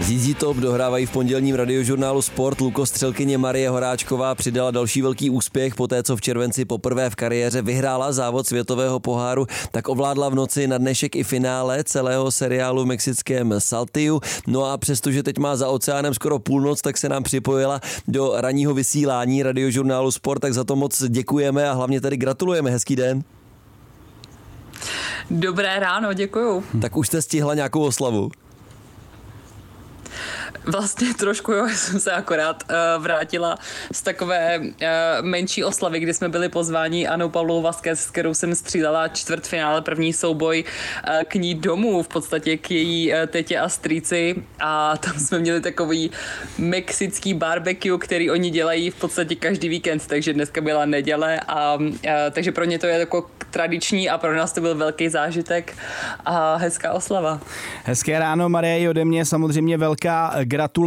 ZZ Top dohrávají v pondělním radiožurnálu Sport. Lukostřelkyně Marie Horáčková přidala další velký úspěch poté, co v červenci poprvé v kariéře vyhrála závod světového poháru, tak ovládla v noci na dnešek i finále celého seriálu v mexickém Saltillu. No a přestože teď má za oceánem skoro půlnoc, tak se nám připojila do ranního vysílání radiožurnálu Sport, tak za to moc děkujeme a hlavně tady gratulujeme. Hezký den. Dobré ráno, děkuju. Tak už jste stihla nějakou oslavu? Vlastně trošku, jo, jsem se akorát vrátila z takové menší oslavy, kdy jsme byli pozváni Anou Pavlou Vázquez, s kterou jsem střídala čtvrtfinále, první souboj k ní domů, v podstatě k její tetě a strýci, a tam jsme měli takový mexický barbecue, který oni dělají v podstatě každý víkend, takže dneska byla neděle a takže pro ně to je jako tradiční a pro nás to byl velký zážitek a hezká oslava. Hezké ráno, Marie, i ode mě samozřejmě velká gratulace.